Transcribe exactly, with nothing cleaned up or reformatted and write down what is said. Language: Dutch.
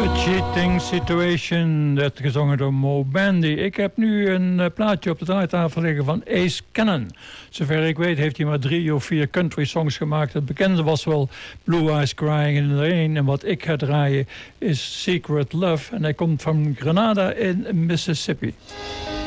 Cheating Situation, dat gezongen door Mo Bandy. Ik heb nu een uh, plaatje op de draaitafel liggen van Ace Cannon. Zover ik weet heeft hij maar drie of vier country songs gemaakt. Het bekende was wel Blue Eyes Crying in the Rain. En wat ik ga draaien is Secret Love. En hij komt van Grenada in Mississippi.